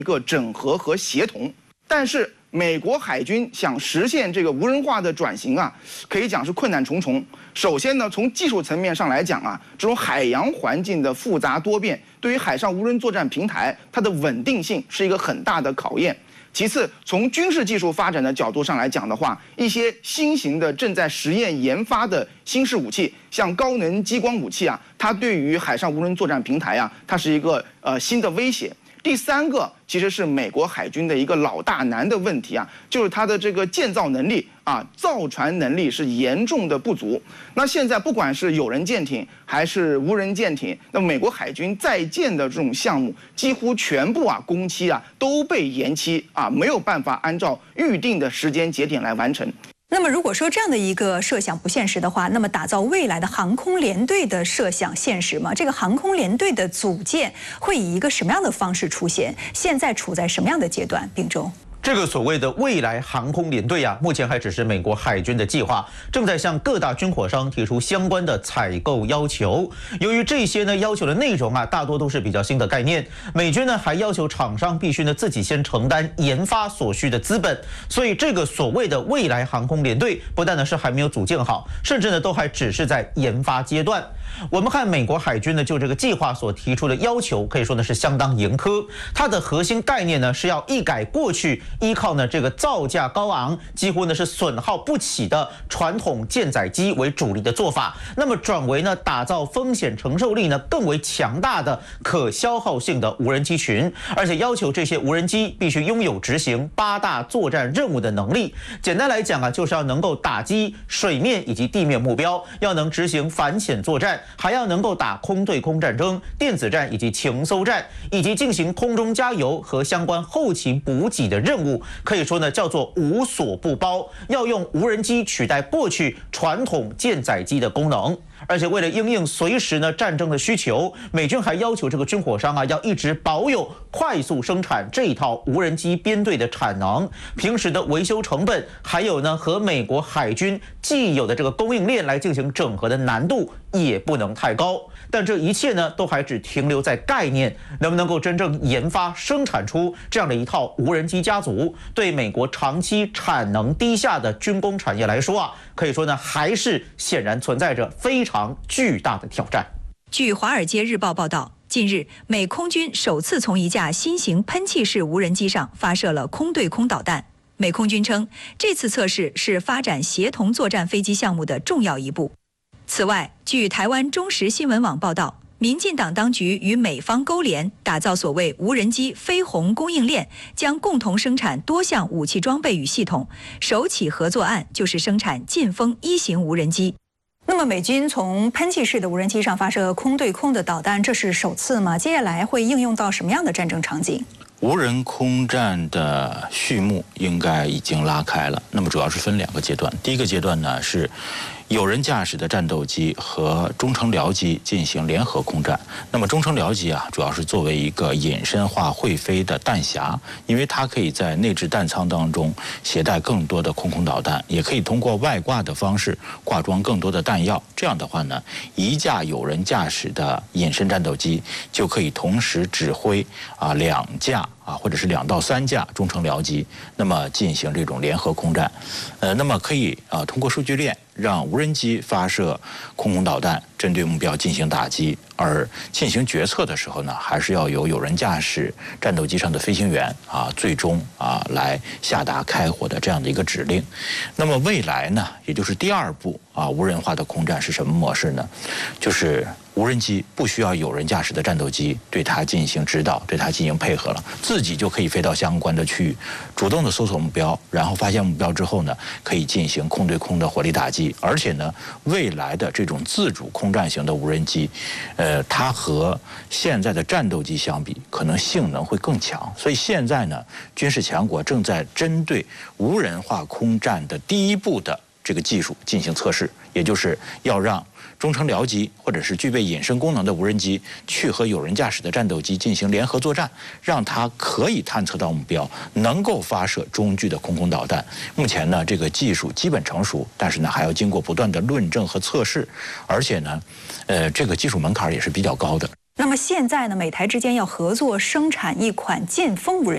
一个整合和协同。但是美国海军想实现这个无人化的转型啊，可以讲是困难重重。首先呢，从技术层面上来讲啊，这种海洋环境的复杂多变，对于海上无人作战平台它的稳定性是一个很大的考验。其次，从军事技术发展的角度上来讲的话，一些新型的正在实验研发的新式武器，像高能激光武器啊，它对于海上无人作战平台啊，它是一个新的威胁。第三个其实是美国海军的一个老大难的问题啊，就是它的这个建造能力啊，造船能力是严重的不足。那现在不管是有人舰艇还是无人舰艇，那美国海军在建的这种项目，几乎全部工期都被延期啊，没有办法按照预定的时间节点来完成。 那么，如果说这样的一个设想不现实的话，那么打造未来的航空联队的设想现实吗？这个航空联队的组建会以一个什么样的方式出现？现在处在什么样的阶段？秉忠。 这个所谓的未来航空联队啊，目前还只是美国海军的计划，正在向各大军火商提出相关的采购要求。由于这些呢要求的内容啊，大多都是比较新的概念，美军呢还要求厂商必须呢自己先承担研发所需的资本，所以这个所谓的未来航空联队，不但呢是还没有组建好，甚至呢都还只是在研发阶段。我们看美国海军呢就这个计划所提出的要求，可以说呢是相当严苛。它的核心概念呢是要一改过去依靠呢这个造价高昂、几乎呢是损耗不起的传统舰载机为主力的做法，那么转为呢打造风险承受力呢更为强大的可消耗性的无人机群，而且要求这些无人机必须拥有执行8大作战任务的能力。简单来讲啊，就是要能够打击水面以及地面目标，要能执行反潜作战，还要能够打空对空战争、电子战以及情搜战，以及进行空中加油和相关后勤补给的任务。可以说呢，叫做无所不包，要用无人机取代过去传统舰载机的功能。而且为了因应随时呢战争的需求，美军还要求这个军火商啊要一直保有快速生产这一套无人机编队的产能，平时的维修成本，还有呢和美国海军既有的这个供应链来进行整合的难度也不能太高。但这一切呢都还只停留在概念，能不能够真正研发生产出这样的一套无人机家族，对美国长期产能低下的军工产业来说啊，可以说呢还是显然存在着非常巨大的挑战。 据《华尔街日报》报道，近日美空军首次从一架新型喷气式无人机上发射了空对空导弹。美空军称，这次测试是发展协同作战飞机项目的重要一步。此外，据台湾中时新闻网报道，民进党当局与美方勾连，打造所谓无人机飞鸿供应链，将共同生产多项武器装备与系统。首起合作案就是生产劲风1型无人机。那么，美军从喷气式的无人机上发射空对空的导弹，这是首次吗？接下来会应用到什么样的战争场景？ 无人空战的序幕应该已经拉开了，那么主要是分2个阶段。第一个阶段呢是有人驾驶的战斗机和中程僚机进行联合空战。那么中程僚机啊，主要是作为一个隐身化会飞的弹匣，因为它可以在内置弹舱当中携带更多的空导弹，也可以通过外挂的方式挂装更多的弹药。这样的话呢，一架有人驾驶的隐身战斗机就可以同时指挥2架或者是2到3架中程僚机，那么进行这种联合空战。那么可以通过数据链让无人机发射空导弹，针对目标进行打击，而进行决策的时候呢，还是要由有人驾驶战斗机上的飞行员最终来下达开火的这样的一个指令。那么未来呢，也就是第2步无人化的空战是什么模式呢？就是无人机不需要有人驾驶的战斗机对它进行指导，对它进行配合了，自己就可以飞到相关的区域，主动的搜索目标，然后发现目标之后呢，可以进行空对空的火力打击。而且呢，未来的这种自主空战型的无人机，它和现在的战斗机相比，可能性能会更强。所以现在呢，军事强国正在针对无人化空战的第1步的这个技术进行测试，也就是要让中程僚机或者是具备隐身功能的无人机去和有人驾驶的战斗机进行联合作战，让它可以探测到目标，能够发射中距的空导弹。目前呢，这个技术基本成熟，但是呢，还要经过不断的论证和测试，而且呢，这个技术门槛也是比较高的。 那么现在呢，美台之间要合作生产一款劲风无人